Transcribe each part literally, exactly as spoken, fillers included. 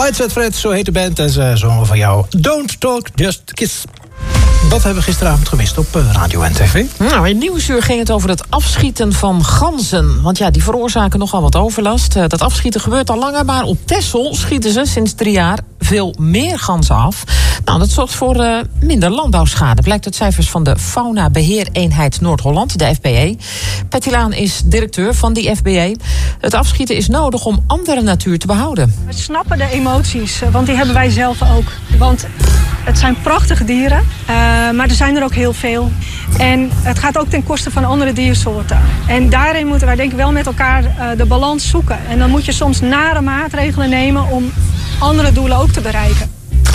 Right Said Fred, zo heet de band. En ze zongen van jou Don't Talk, Just Kiss. Dat hebben we gisteravond gemist op radio en tv. Nou, in Nieuwsuur ging het over het afschieten van ganzen. Want ja, die veroorzaken nogal wat overlast. Dat afschieten gebeurt al langer, maar op Texel schieten ze sinds drie jaar veel meer ganzen af. Nou, dat zorgt voor uh, minder landbouwschade. Blijkt uit cijfers van de Fauna Beheereenheid Noord-Holland, de F B E. Patty Laan is directeur van die F B E. Het afschieten is nodig om andere natuur te behouden. We snappen de emoties, want die hebben wij zelf ook. Want het zijn prachtige dieren, uh, maar er zijn er ook heel veel. En het gaat ook ten koste van andere diersoorten. En daarin moeten wij denk ik wel met elkaar uh, de balans zoeken. En dan moet je soms nare maatregelen nemen om andere doelen ook te bereiken.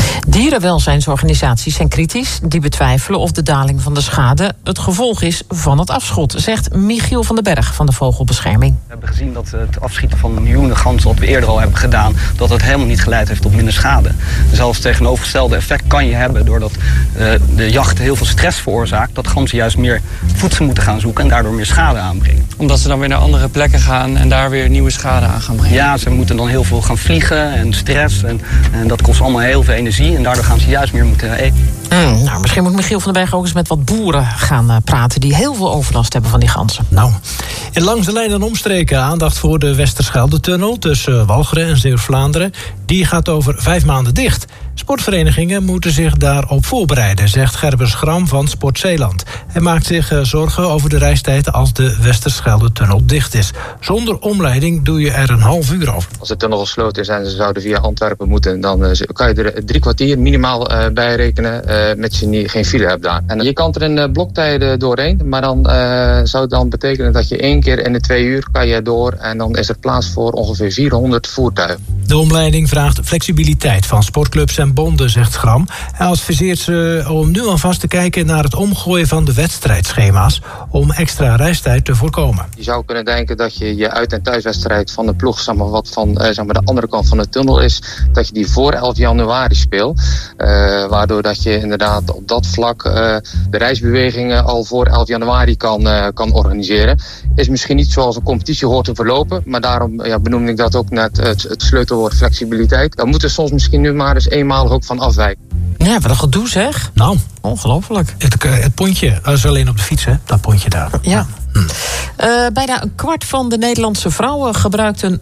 Dierenwelzijnsorganisaties zijn kritisch. Die betwijfelen of de daling van de schade het gevolg is van het afschot, zegt Michiel van den Berg van de Vogelbescherming. We hebben gezien dat het afschieten van miljoenen ganzen, wat we eerder al hebben gedaan, dat het helemaal niet geleid heeft tot minder schade. Zelfs tegenovergestelde effect kan je hebben doordat uh, de jacht heel veel stress veroorzaakt, dat ganzen juist meer voedsel moeten gaan zoeken en daardoor meer schade aanbrengen. Omdat ze dan weer naar andere plekken gaan en daar weer nieuwe schade aan gaan brengen. Ja, ze moeten dan heel veel gaan vliegen en stress en, en dat kost allemaal heel veel energie. En daardoor gaan ze juist meer moeten eten. Mm, nou, misschien moet Michiel van den Berg ook eens met wat boeren gaan uh, praten die heel veel overlast hebben van die ganzen. Nou, en langs de lijn en omstreken aandacht voor de Westerschelde-tunnel tussen Walcheren en Zeeuws-Vlaanderen. Die gaat over vijf maanden dicht. Sportverenigingen moeten zich daarop voorbereiden, zegt Gerber Schram van Sport Zeeland. Hij maakt zich uh, zorgen over de reistijd als de Westerschelde-tunnel dicht is. Zonder omleiding doe je er een half uur over. Als de tunnel gesloten is en ze zouden via Antwerpen moeten, dan uh, kan je er drie kwartier minimaal uh, bij rekenen, uh, met je niet, geen file hebt daar. En je kan er in uh, bloktijden doorheen, maar dan uh, zou het dan betekenen dat je één keer in de twee uur kan je door en dan is er plaats voor ongeveer vierhonderd voertuigen. De omleiding vraagt flexibiliteit van sportclubs en bonden, zegt Schram. Hij adviseert ze om nu alvast te kijken naar het omgooien van de wedstrijdschema's om extra reistijd te voorkomen. Je zou kunnen denken dat je je uit- en thuiswedstrijd van de ploeg, zeg maar, wat van uh, zeg maar, de andere kant van de tunnel is, dat je die voor elf januari speelt. Uh, waardoor dat je inderdaad op dat vlak uh, de reisbewegingen al voor elf januari kan, uh, kan organiseren. Is misschien niet zoals een competitie hoort te verlopen, maar daarom ja, benoemde ik dat ook net het, het sleutelwoord flexibiliteit. Daar moeten we soms misschien nu maar eens eenmalig ook van afwijken. Ja, wat een gedoe zeg. Nou, ongelooflijk. Het, het pontje, dat is alleen op de fiets, hè? Dat pontje daar. Ja. Hm. Uh, bijna een kwart van de Nederlandse vrouwen gebruikt een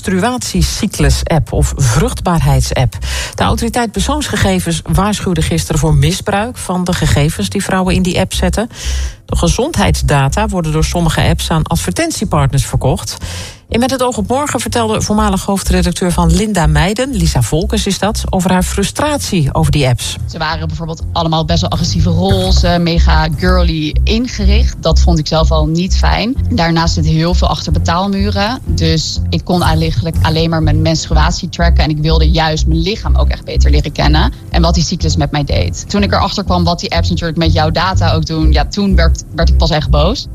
menstruatiecyclus-app of vruchtbaarheidsapp. De autoriteit persoonsgegevens waarschuwde gisteren voor misbruik van de gegevens die vrouwen in die app zetten. De gezondheidsdata worden door sommige apps aan advertentiepartners verkocht. En met het oog op morgen vertelde voormalig hoofdredacteur van Linda Meijden, Lisa Volkers is dat, over haar frustratie over die apps. Ze waren bijvoorbeeld allemaal best wel agressieve roze, mega girly ingericht. Dat vond ik zelf al niet fijn. Daarnaast zit heel veel achter betaalmuren. Dus ik kon eigenlijk alleen maar mijn menstruatie tracken. En ik wilde juist mijn lichaam ook echt beter leren kennen. En wat die cyclus met mij deed. Toen ik erachter kwam wat die apps natuurlijk met jouw data ook doen, ja, toen werd, werd ik pas echt boos.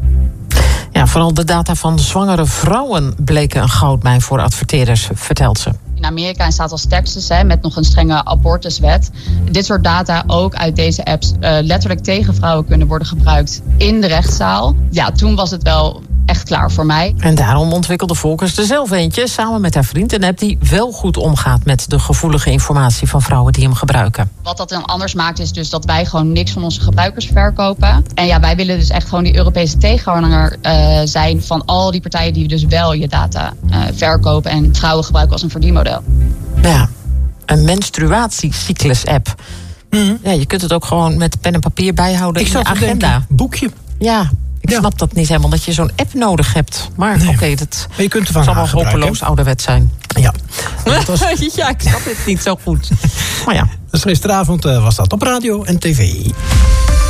Ja, vooral de data van zwangere vrouwen bleken een goudmijn voor adverteerders, vertelt ze. In Amerika en staat als Texas, hè, met nog een strenge abortuswet. Dit soort data ook uit deze apps uh, letterlijk tegen vrouwen kunnen worden gebruikt in de rechtszaal. Ja, toen was het wel echt klaar voor mij. En daarom ontwikkelde Volkers er zelf eentje samen met haar vriend, een app die wel goed omgaat met de gevoelige informatie van vrouwen die hem gebruiken. Wat dat dan anders maakt is dus dat wij gewoon niks van onze gebruikers verkopen. En ja, wij willen dus echt gewoon die Europese tegenhanger uh, zijn van al die partijen die dus wel je data uh, verkopen en vrouwen gebruiken als een verdienmodel. Ja, een menstruatiecyclus-app. Mm-hmm. Ja, je kunt het ook gewoon met pen en papier bijhouden. Ik in je agenda. Denken, boekje. Ja. Ik ja. snap dat niet helemaal, dat je zo'n app nodig hebt. Maar nee. oké, okay, dat je kunt ervan zal wel hopeloos ouderwet zijn. Ja. Was... ja, ik snap het niet zo goed. Maar ja. Dus gisteravond uh, was dat op radio en tv.